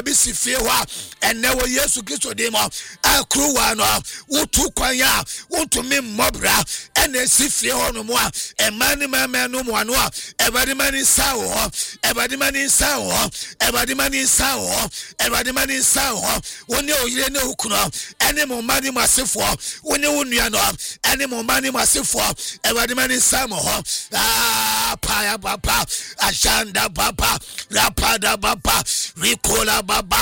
bisi fie hɔ ene wo Yesu Kristo de mo akruwa no wotu kwanya wotu me mobra ene si fie hɔ no mo a emani mama no mo ano a ebade mani sa wo ebade mani sa wo ebade mani sa wo ebade mani sa wo woni oyire ne hukuno ene mo mani masefo woni wonua no ene mo mani masefo ebade mani sa mo pa ya papa ashanda papa rapada papa rikola baba